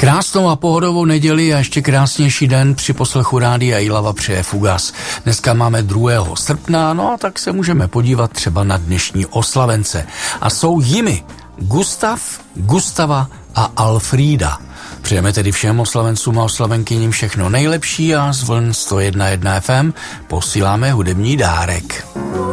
Krásnou a pohodovou neděli a ještě krásnější den při poslechu Rádia Ilava přeje Fugas. Dneska máme 2. srpna, no a tak se můžeme podívat třeba na dnešní oslavence. A jsou jimi Gustav, Gustava a Alfrída. Přejeme tedy všem oslavencům a oslavenkyním všechno nejlepší a z vln 101.1 FM posíláme hudební dárek.